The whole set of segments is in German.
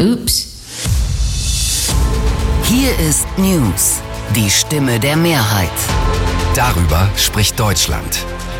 Ups. Hier ist News, die Stimme der Mehrheit. Darüber spricht Deutschland.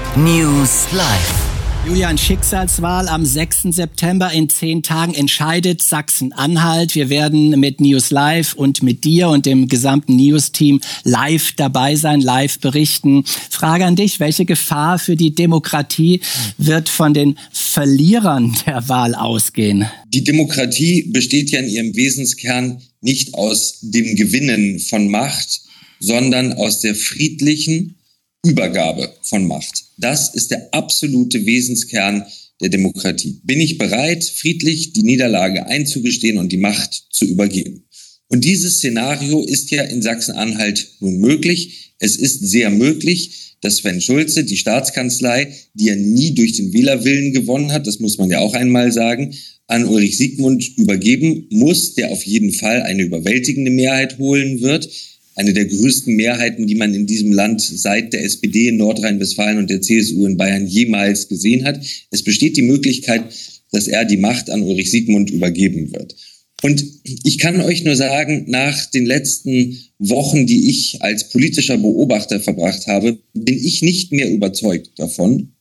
News Live. Julian, Schicksalswahl am 6. September. In 10 Tagen entscheidet Sachsen-Anhalt. Wir werden mit News Live und mit dir und dem gesamten News-Team live dabei sein, live berichten. Frage an dich, welche Gefahr für die Demokratie wird von den Verlierern der Wahl ausgehen? Die Demokratie besteht ja in ihrem Wesenskern nicht aus dem Gewinnen von Macht, sondern aus der friedlichen Übergabe von Macht. Das ist der absolute Wesenskern der Demokratie. Bin ich bereit, friedlich die Niederlage einzugestehen und die Macht zu übergeben? Und dieses Szenario ist ja in Sachsen-Anhalt nun möglich. Es ist sehr möglich, dass Sven Schulze, die Staatskanzlei, die ja nie durch den Wählerwillen gewonnen hat, das muss man ja auch einmal sagen, an Ulrich Siegmund übergeben muss, der auf jeden Fall eine überwältigende Mehrheit holen wird. Eine der größten Mehrheiten, die man in diesem Land seit der SPD in Nordrhein-Westfalen und der CSU in Bayern jemals gesehen hat. Es besteht die Möglichkeit, dass er die Macht an Ulrich Siegmund übergeben wird. Und ich kann euch nur sagen, nach den letzten Wochen, die ich als politischer Beobachter verbracht habe, bin ich nicht mehr überzeugt davon,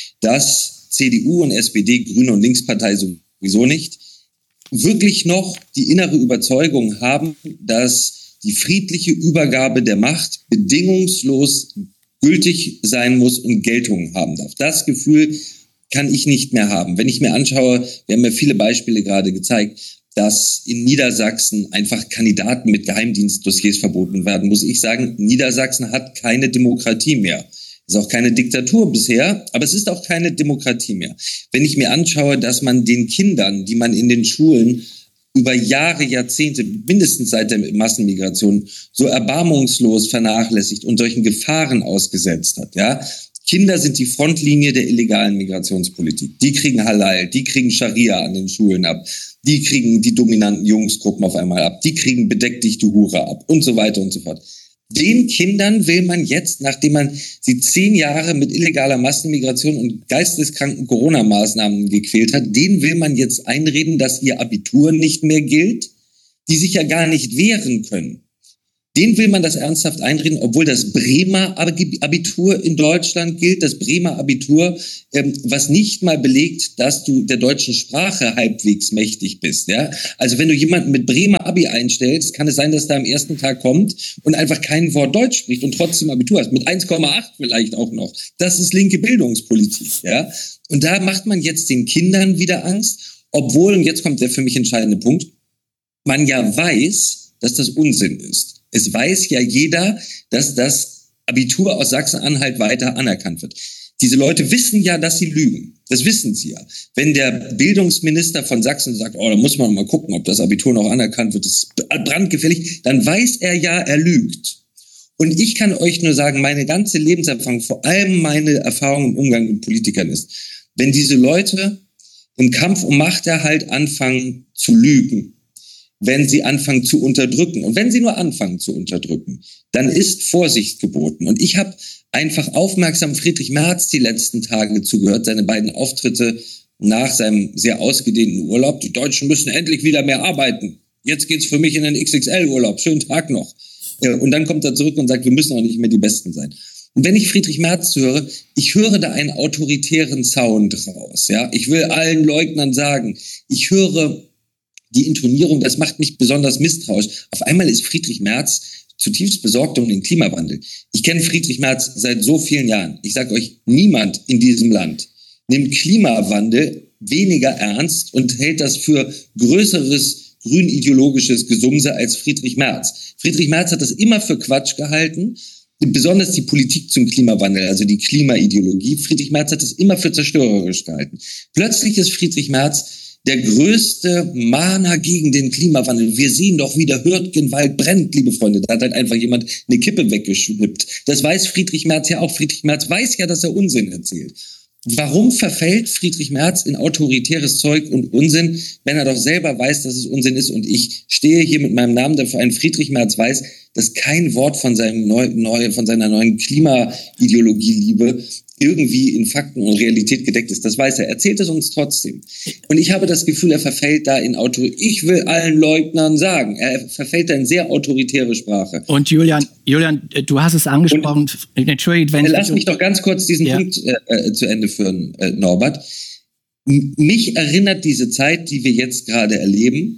dass CDU und SPD, Grüne und Linkspartei sowieso nicht, wirklich noch die innere Überzeugung haben, dass die friedliche Übergabe der Macht bedingungslos gültig sein muss und Geltung haben darf. Das Gefühl kann ich nicht mehr haben. Wenn ich mir anschaue, wir haben ja viele Beispiele gerade gezeigt, dass in Niedersachsen einfach Kandidaten mit Geheimdienstdossiers verboten werden, muss ich sagen, Niedersachsen hat keine Demokratie mehr. Es ist auch keine Diktatur bisher, aber es ist auch keine Demokratie mehr. Wenn ich mir anschaue, dass man den Kindern, die man in den Schulen über Jahre, Jahrzehnte, mindestens seit der Massenmigration, so erbarmungslos vernachlässigt und solchen Gefahren ausgesetzt hat, ja. Kinder sind die Frontlinie der illegalen Migrationspolitik. Die kriegen Halal, die kriegen Scharia an den Schulen ab, die kriegen die dominanten Jungsgruppen auf einmal ab, die kriegen bedeck dich du Hure ab und so weiter und so fort. Den Kindern will man jetzt, nachdem man sie 10 Jahre mit illegaler Massenmigration und geisteskranken Corona-Maßnahmen gequält hat, denen will man jetzt einreden, dass ihr Abitur nicht mehr gilt, die sich ja gar nicht wehren können. Denen will man das ernsthaft einreden, obwohl das Bremer Abitur in Deutschland gilt, das Bremer Abitur, was nicht mal belegt, dass du der deutschen Sprache halbwegs mächtig bist. Ja? Also wenn du jemanden mit Bremer Abi einstellst, kann es sein, dass der am ersten Tag kommt und einfach kein Wort Deutsch spricht und trotzdem Abitur hast, mit 1,8 vielleicht auch noch. Das ist linke Bildungspolitik. Ja? Und da macht man jetzt den Kindern wieder Angst, obwohl, und jetzt kommt der für mich entscheidende Punkt, man ja weiß, dass das Unsinn ist. Es weiß ja jeder, dass das Abitur aus Sachsen-Anhalt weiter anerkannt wird. Diese Leute wissen ja, dass sie lügen. Das wissen sie ja. Wenn der Bildungsminister von Sachsen sagt, da muss man mal gucken, ob das Abitur noch anerkannt wird, das ist brandgefährlich, dann weiß er ja, er lügt. Und ich kann euch nur sagen, meine ganze Lebenserfahrung, vor allem meine Erfahrung im Umgang mit Politikern ist, wenn diese Leute im Kampf um Machterhalt anfangen zu lügen, wenn sie anfangen zu unterdrücken. Und wenn sie nur anfangen zu unterdrücken, dann ist Vorsicht geboten. Und ich habe einfach aufmerksam Friedrich Merz die letzten Tage zugehört, seine beiden Auftritte nach seinem sehr ausgedehnten Urlaub. Die Deutschen müssen endlich wieder mehr arbeiten. Jetzt geht's für mich in den XXL-Urlaub. Schönen Tag noch. Und dann kommt er zurück und sagt, wir müssen auch nicht mehr die Besten sein. Und wenn ich Friedrich Merz zuhöre, ich höre da einen autoritären Sound raus. Ja, ich will allen Leugnern sagen, ich höre die Intonierung, das macht mich besonders misstrauisch. Auf einmal ist Friedrich Merz zutiefst besorgt um den Klimawandel. Ich kenne Friedrich Merz seit so vielen Jahren. Ich sage euch, niemand in diesem Land nimmt Klimawandel weniger ernst und hält das für größeres grünideologisches Gesumse als Friedrich Merz. Friedrich Merz hat das immer für Quatsch gehalten, besonders die Politik zum Klimawandel, also die Klimaideologie. Friedrich Merz hat das immer für zerstörerisch gehalten. Plötzlich ist Friedrich Merz der größte Mahner gegen den Klimawandel. Wir sehen doch, wie der Hürtgenwald brennt, liebe Freunde. Da hat halt einfach jemand eine Kippe weggeschnippt. Das weiß Friedrich Merz ja auch. Friedrich Merz weiß ja, dass er Unsinn erzählt. Warum verfällt Friedrich Merz in autoritäres Zeug und Unsinn, wenn er doch selber weiß, dass es Unsinn ist? Und ich stehe hier mit meinem Namen dafür ein. Friedrich Merz weiß, dass kein Wort von seiner neuen Klimaideologie-Liebe irgendwie in Fakten und Realität gedeckt ist. Das weiß er. Erzählt es uns trotzdem. Und ich habe das Gefühl, er verfällt da in ich will allen Leugnern sagen. Er verfällt da in sehr autoritäre Sprache. Und Julian, du hast es angesprochen. Entschuldigt, wenn lass mich doch ganz kurz diesen Punkt zu Ende führen, Norbert. Mich erinnert diese Zeit, die wir jetzt gerade erleben,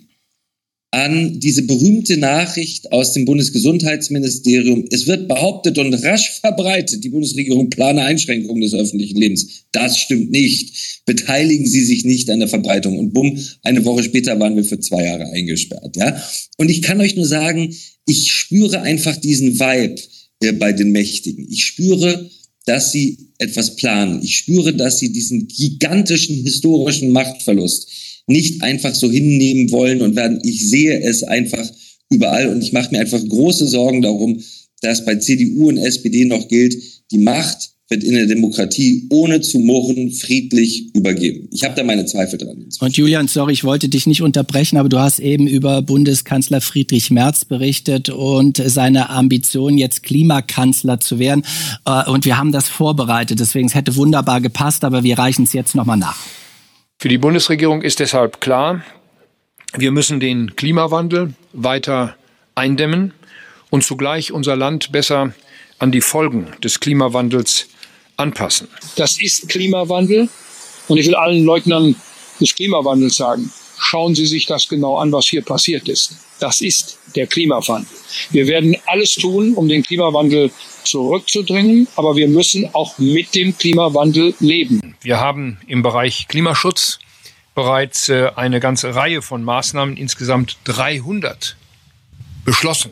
an diese berühmte Nachricht aus dem Bundesgesundheitsministerium. Es wird behauptet und rasch verbreitet, die Bundesregierung plane Einschränkungen des öffentlichen Lebens. Das stimmt nicht. Beteiligen Sie sich nicht an der Verbreitung. Und bumm, eine Woche später waren wir für 2 Jahre eingesperrt. Ja? Und ich kann euch nur sagen, ich spüre einfach diesen Vibe bei den Mächtigen. Ich spüre, dass sie etwas planen. Ich spüre, dass sie diesen gigantischen historischen Machtverlust nicht einfach so hinnehmen wollen und werden. Ich sehe es einfach überall und ich mache mir einfach große Sorgen darum, dass bei CDU und SPD noch gilt, die Macht wird in der Demokratie ohne zu murren friedlich übergeben. Ich habe da meine Zweifel dran. Und Julian, sorry, ich wollte dich nicht unterbrechen, aber du hast eben über Bundeskanzler Friedrich Merz berichtet und seine Ambition, jetzt Klimakanzler zu werden. Und wir haben das vorbereitet, deswegen es hätte wunderbar gepasst, aber wir reichen es jetzt nochmal nach. Für die Bundesregierung ist deshalb klar, wir müssen den Klimawandel weiter eindämmen und zugleich unser Land besser an die Folgen des Klimawandels anpassen. Das ist Klimawandel und ich will allen Leugnern des Klimawandels sagen, schauen Sie sich das genau an, was hier passiert ist. Das ist der Klimawandel. Wir werden alles tun, um den Klimawandel zurückzudrängen, aber wir müssen auch mit dem Klimawandel leben. Wir haben im Bereich Klimaschutz bereits eine ganze Reihe von Maßnahmen, insgesamt 300, beschlossen.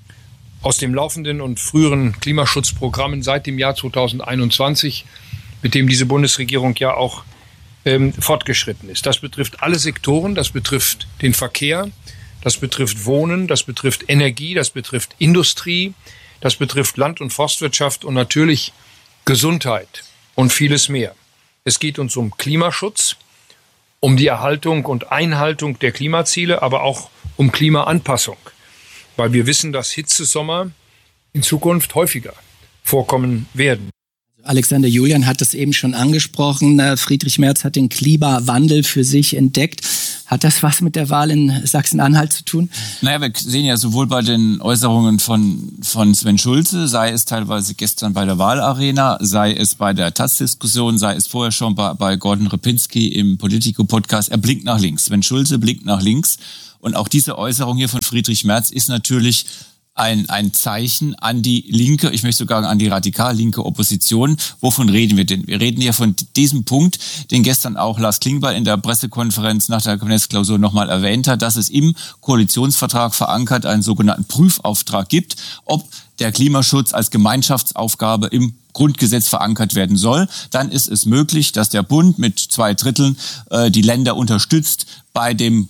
Aus dem laufenden und früheren Klimaschutzprogrammen seit dem Jahr 2021, mit dem diese Bundesregierung ja auch fortgeschritten ist. Das betrifft alle Sektoren, das betrifft den Verkehr, das betrifft Wohnen, das betrifft Energie, das betrifft Industrie, das betrifft Land- und Forstwirtschaft und natürlich Gesundheit und vieles mehr. Es geht uns um Klimaschutz, um die Erhaltung und Einhaltung der Klimaziele, aber auch um Klimaanpassung, weil wir wissen, dass Hitzesommer in Zukunft häufiger vorkommen werden. Alexander, Julian hat es eben schon angesprochen. Friedrich Merz hat den Klimawandel für sich entdeckt. Hat das was mit der Wahl in Sachsen-Anhalt zu tun? Naja, wir sehen ja sowohl bei den Äußerungen von Sven Schulze, sei es teilweise gestern bei der Wahlarena, sei es bei der Taz-Diskussion, sei es vorher schon bei Gordon Repinski im Politico-Podcast. Er blinkt nach links. Sven Schulze blinkt nach links. Und auch diese Äußerung hier von Friedrich Merz ist natürlich ein Zeichen an die linke, ich möchte sogar an die radikal linke Opposition. Wovon reden wir denn? Wir reden ja von diesem Punkt, den gestern auch Lars Klingbeil in der Pressekonferenz nach der Kabinettsklausur nochmal erwähnt hat, dass es im Koalitionsvertrag verankert einen sogenannten Prüfauftrag gibt, ob der Klimaschutz als Gemeinschaftsaufgabe im Grundgesetz verankert werden soll. Dann ist es möglich, dass der Bund mit 2/3 die Länder unterstützt bei dem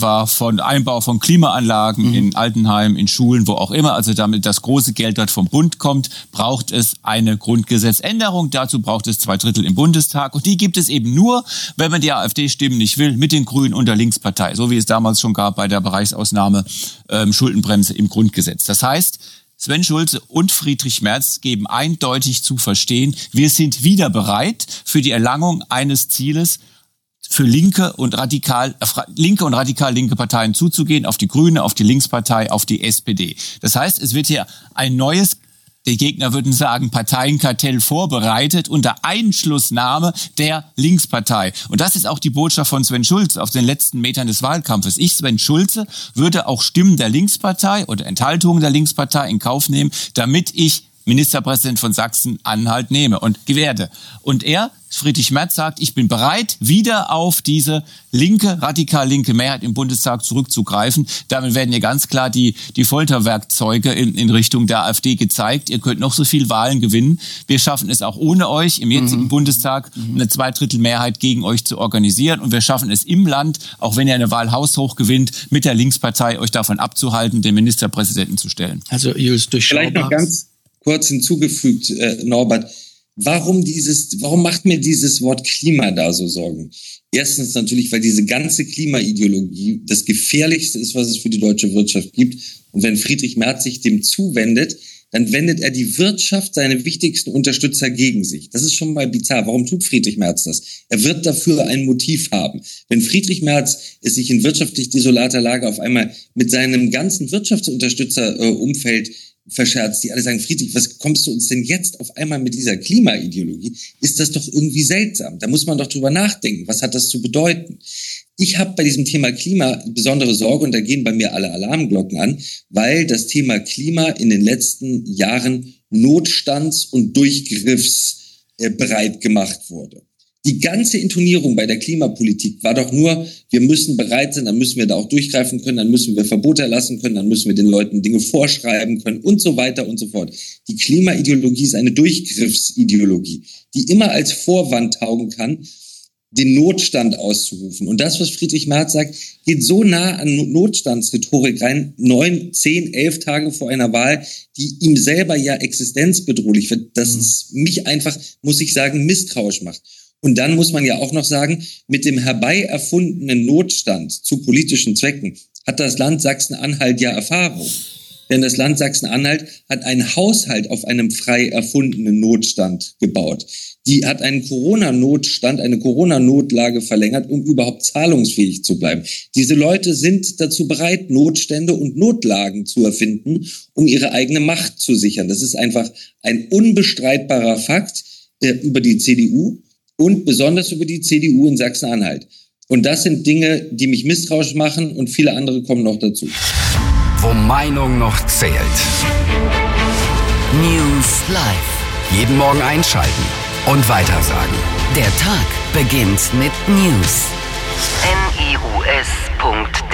Einbau von Klimaanlagen in Altenheimen, in Schulen, wo auch immer. Also damit das große Geld dort vom Bund kommt, braucht es eine Grundgesetzänderung. Dazu braucht es 2/3 im Bundestag. Und die gibt es eben nur, wenn man die AfD-Stimmen nicht will, mit den Grünen und der Linkspartei. So wie es damals schon gab bei der Bereichsausnahme Schuldenbremse im Grundgesetz. Das heißt, Sven Schulze und Friedrich Merz geben eindeutig zu verstehen, wir sind wieder bereit für die Erlangung eines Zieles, für linke und radikal linke Parteien zuzugehen, auf die Grüne, auf die Linkspartei, auf die SPD. Das heißt, es wird hier ein neues, die Gegner würden sagen, Parteienkartell vorbereitet unter Einschlussnahme der Linkspartei. Und das ist auch die Botschaft von Sven Schulze auf den letzten Metern des Wahlkampfes. Ich, Sven Schulze, würde auch Stimmen der Linkspartei oder Enthaltungen der Linkspartei in Kauf nehmen, damit ich Ministerpräsident von Sachsen-Anhalt nehme und werde. Und Friedrich Merz sagt, ich bin bereit, wieder auf diese radikal linke Mehrheit im Bundestag zurückzugreifen. Damit werden hier ganz klar die Folterwerkzeuge in Richtung der AfD gezeigt. Ihr könnt noch so viel Wahlen gewinnen. Wir schaffen es auch ohne euch im jetzigen Bundestag eine 2/3 Mehrheit gegen euch zu organisieren. Und wir schaffen es im Land, auch wenn ihr eine Wahl haushoch gewinnt, mit der Linkspartei euch davon abzuhalten, den Ministerpräsidenten zu stellen. Also Julius, vielleicht noch ganz kurz hinzugefügt, Norbert, warum macht mir dieses Wort Klima da so Sorgen? Erstens natürlich, weil diese ganze Klimaideologie das Gefährlichste ist, was es für die deutsche Wirtschaft gibt. Und wenn Friedrich Merz sich dem zuwendet, dann wendet er die Wirtschaft, seine wichtigsten Unterstützer, gegen sich. Das ist schon mal bizarr. Warum tut Friedrich Merz das? Er wird dafür ein Motiv haben. Wenn Friedrich Merz es sich in wirtschaftlich desolater Lage auf einmal mit seinem ganzen Wirtschaftsunterstützerumfeld verscherzt, die alle sagen, Friedrich, was kommst du uns denn jetzt auf einmal mit dieser Klimaideologie? Ist das doch irgendwie seltsam. Da muss man doch drüber nachdenken. Was hat das zu bedeuten? Ich habe bei diesem Thema Klima besondere Sorge und da gehen bei mir alle Alarmglocken an, weil das Thema Klima in den letzten Jahren notstands- und durchgriffsbereit gemacht wurde. Die ganze Intonierung bei der Klimapolitik war doch nur, wir müssen bereit sein, dann müssen wir da auch durchgreifen können, dann müssen wir Verbote erlassen können, dann müssen wir den Leuten Dinge vorschreiben können und so weiter und so fort. Die Klimaideologie ist eine Durchgriffsideologie, die immer als Vorwand taugen kann, den Notstand auszurufen. Und das, was Friedrich Merz sagt, geht so nah an Notstandsrhetorik rein, 9, 10, 11 Tage vor einer Wahl, die ihm selber ja existenzbedrohlich wird, dass es mich einfach, muss ich sagen, misstrauisch macht. Und dann muss man ja auch noch sagen, mit dem herbei erfundenen Notstand zu politischen Zwecken hat das Land Sachsen-Anhalt ja Erfahrung. Denn das Land Sachsen-Anhalt hat einen Haushalt auf einem frei erfundenen Notstand gebaut. Die hat einen Corona-Notstand, eine Corona-Notlage verlängert, um überhaupt zahlungsfähig zu bleiben. Diese Leute sind dazu bereit, Notstände und Notlagen zu erfinden, um ihre eigene Macht zu sichern. Das ist einfach ein unbestreitbarer Fakt über die CDU und besonders über die CDU in Sachsen-Anhalt. Und das sind Dinge, die mich misstrauisch machen und viele andere kommen noch dazu. Wo Meinung noch zählt. News Live. Jeden Morgen einschalten und weitersagen. Der Tag beginnt mit News. NIUS.de